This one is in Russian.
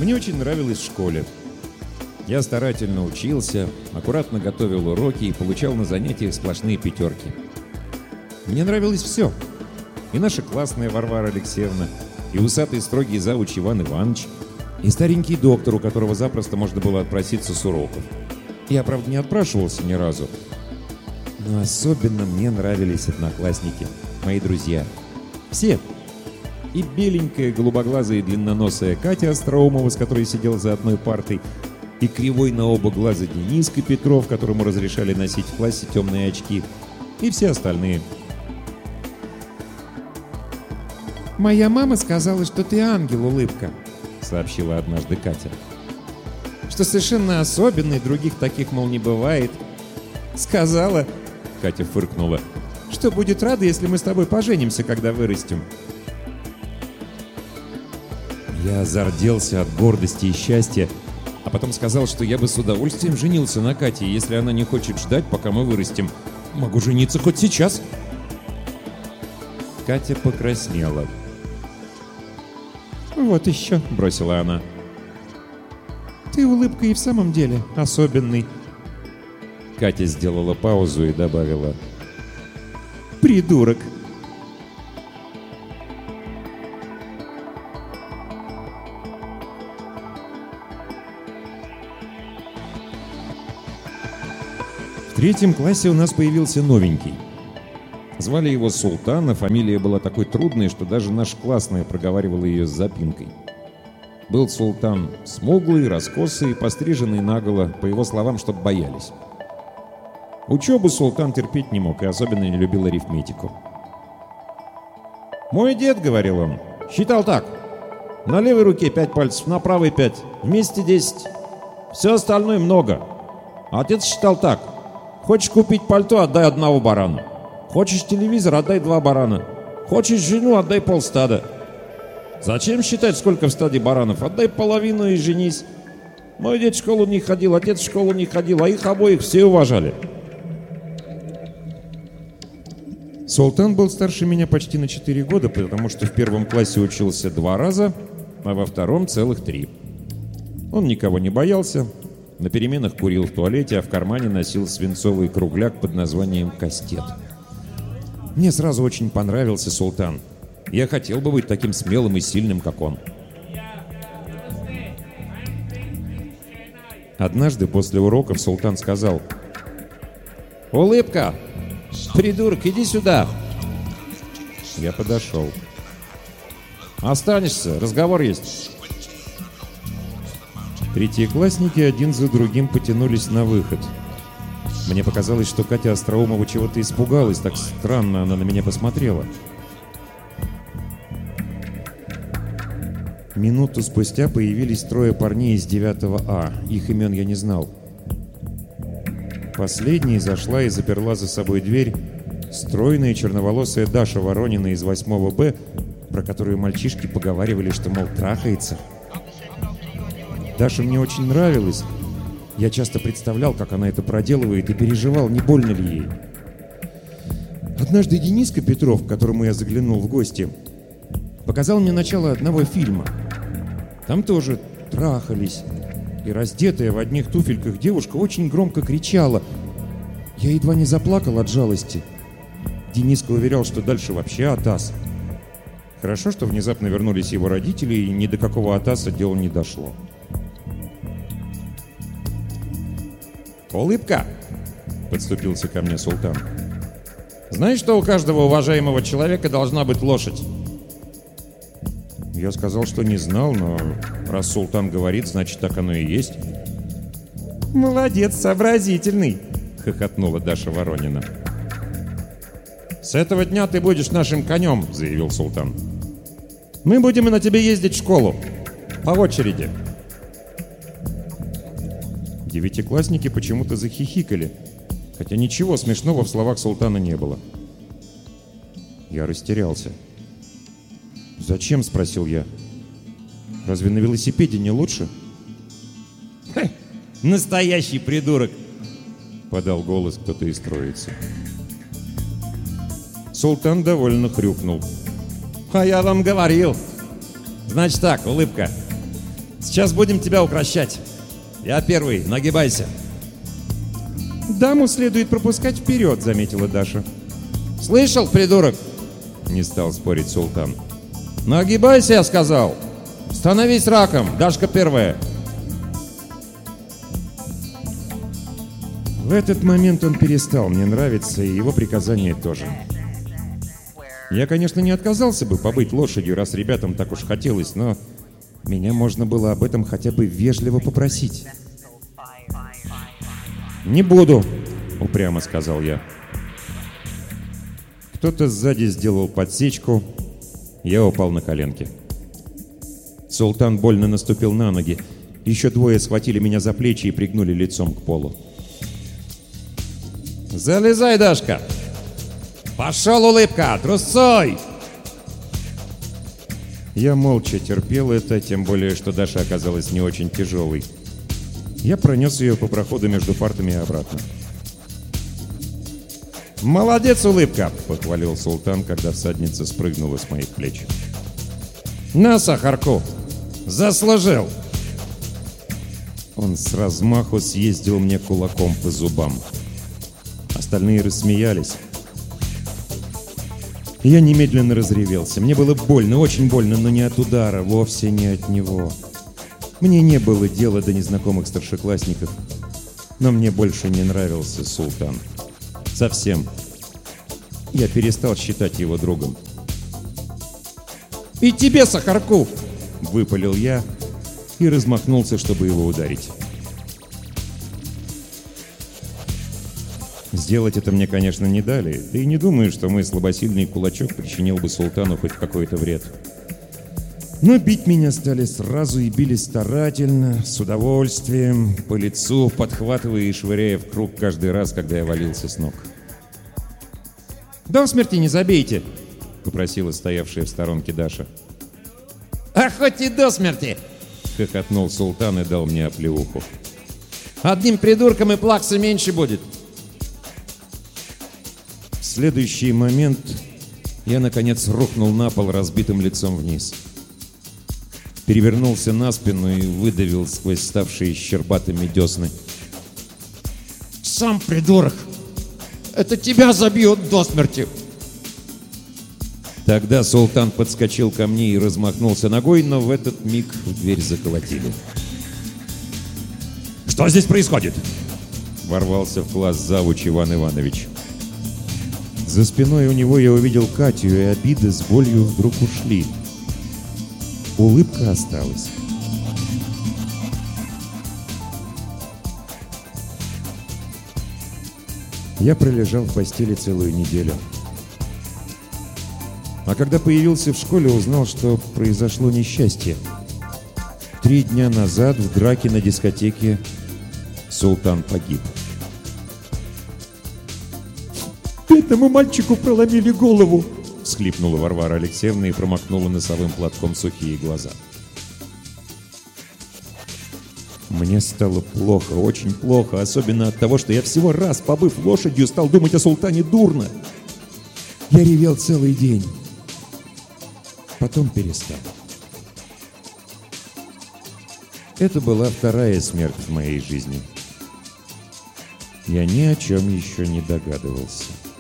Мне очень нравилось в школе. Я старательно учился, аккуратно готовил уроки и получал на занятиях сплошные пятерки. Мне нравилось все. И наша классная Варвара Алексеевна, и усатый строгий завуч Иван Иванович, и старенький доктор, у которого запросто можно было отпроситься с уроков. Я, правда, не отпрашивался ни разу. Но особенно мне нравились одноклассники, мои друзья. Все. И беленькая, голубоглазая и длинноносая Катя Остроумова, с которой сидел за одной партой, и кривой на оба глаза Дениска Петров, которому разрешали носить в классе темные очки, и все остальные. «Моя мама сказала, что ты ангел, Улыбка», — сообщила однажды Катя. «Что совершенно особенный, других таких, мол, не бывает. Сказала, — Катя фыркнула, — что будет рада, если мы с тобой поженимся, когда вырастем». Я зарделся от гордости и счастья, а потом сказал, что я бы с удовольствием женился на Кате, если она не хочет ждать, пока мы вырастем. Могу жениться хоть сейчас. Катя покраснела. «Вот еще», — бросила она. «Ты, Улыбка, и в самом деле особенный». Катя сделала паузу и добавила: «Придурок». В третьем классе у нас появился новенький. Звали его Султан, а фамилия была такой трудной, что даже наша классная проговаривала ее с запинкой. Был Султан смуглый, раскосый, постриженный наголо, по его словам, чтоб боялись. Учебу Султан терпеть не мог и особенно не любил арифметику. «Мой дед, — говорил он, — считал так: на левой руке 5 пальцев, на правой 5, вместе 10. Все остальное много. А отец считал так: хочешь купить пальто — отдай одного барана. Хочешь телевизор — отдай 2 барана. Хочешь жену — отдай полстада. Зачем считать, сколько в стаде баранов? Отдай половину и женись. Мой дед в школу не ходил, отец в школу не ходил, а их обоих все уважали». Султан был старше меня почти на 4 года, потому что в первом классе учился 2 раза, а во втором целых 3. Он никого не боялся, на переменах курил в туалете, а в кармане носил свинцовый кругляк под названием «Кастет». Мне сразу очень понравился Султан. Я хотел бы быть таким смелым и сильным, как он. Однажды после уроков Султан сказал: «Улыбка! Придурок, иди сюда!» Я подошел. «Останешься, разговор есть». Третьеклассники один за другим потянулись на выход. Мне показалось, что Катя Остроумова чего-то испугалась, так странно она на меня посмотрела. Минуту спустя появились 3 парней из 9 А. Их имен я не знал. Последней зашла и заперла за собой дверь стройная черноволосая Даша Воронина из 8 Б, про которую мальчишки поговаривали, что, мол, трахается. Даша мне очень нравилась. Я часто представлял, как она это проделывает, и переживал, не больно ли ей. Однажды Дениска Петров, к которому я заглянул в гости, показал мне начало одного фильма. Там тоже трахались. И раздетая в одних туфельках девушка очень громко кричала. Я едва не заплакал от жалости. Дениска уверял, что дальше вообще атас. Хорошо, что внезапно вернулись его родители, и ни до какого атаса дело не дошло. «Улыбка!» — подступился ко мне Султан. «Знаешь, что у каждого уважаемого человека должна быть лошадь?» Я сказал, что не знал, но раз Султан говорит, значит, так оно и есть. «Молодец, сообразительный!» — хохотнула Даша Воронина. «С этого дня ты будешь нашим конем», — заявил Султан. «Мы будем и на тебе ездить в школу. По очереди». Девятиклассники почему-то захихикали, хотя ничего смешного в словах Султана не было. Я растерялся. «Зачем?» — спросил я. «Разве на велосипеде не лучше?» «Настоящий придурок!» — подал голос кто-то из троицы. Султан довольно хрюкнул. «А я вам говорил! Значит так, Улыбка, Сейчас будем тебя укращать. Я первый, нагибайся. «Даму следует пропускать вперед», — заметила Даша. Слышал, придурок? Не стал спорить Султан. Нагибайся, я сказал. Становись раком, Дашка первая. В этот момент он перестал мне нравиться, и его приказания тоже. Я, конечно, не отказался бы побыть лошадью, раз ребятам так уж хотелось, но меня можно было об этом хотя бы вежливо попросить. «Не буду», — упрямо сказал я. Кто-то сзади сделал подсечку, я упал на коленки. Султан больно наступил на ноги. Еще двое схватили меня за плечи и пригнули лицом к полу. «Залезай, Дашка! Пошел, улыбка, трусцой!» Я молча терпел это, тем более, что Даша оказалась не очень тяжелой. Я пронес ее по проходу между партами и обратно. «Молодец, улыбка!» — похвалил Султан, когда всадница спрыгнула с моих плеч. «На, сахарку! Заслужил!» Он с размаху съездил мне кулаком по зубам. Остальные рассмеялись. Я немедленно разревелся. Мне было больно, очень больно, но не от удара, вовсе не от него. Мне не было дела до незнакомых старшеклассников, но мне больше не нравился Султан. Совсем. Я перестал считать его другом. «И тебе, сахарку!» — выпалил я и размахнулся, чтобы его ударить. Сделать это мне, конечно, не дали, да и не думаю, что мой слабосильный кулачок причинил бы Султану хоть какой-то вред. Но бить меня стали сразу и били старательно, с удовольствием, по лицу, подхватывая и швыряя в круг каждый раз, когда я валился с ног. «До смерти не забейте!» — попросила стоявшая в сторонке Даша. «А хоть и до смерти!» — хохотнул Султан и дал мне оплеуху. «Одним придурком и плакса меньше будет!» В следующий момент я, наконец, рухнул на пол разбитым лицом вниз. Перевернулся на спину и выдавил сквозь ставшие щербатыми десны. «Сам придурок! Это тебя забьют до смерти!» Тогда Султан подскочил ко мне и размахнулся ногой, но в этот миг в дверь заколотили. «Что здесь происходит?» Ворвался в класс завуч Иван Иванович. За спиной у него я увидел Катю, и обиды с болью вдруг ушли. Улыбка осталась. Я пролежал в постели целую неделю. А когда появился в школе, узнал, что произошло несчастье. 3 дня назад в драке на дискотеке Султан погиб. «Этому мальчику проломили голову!» — всхлипнула Варвара Алексеевна и промокнула носовым платком сухие глаза. Мне стало плохо, очень плохо, особенно от того, что я всего раз, побыв лошадью, стал думать о Султане дурно. Я ревел целый день. Потом перестал. Это была вторая смерть в моей жизни. Я ни о чем еще не догадывался.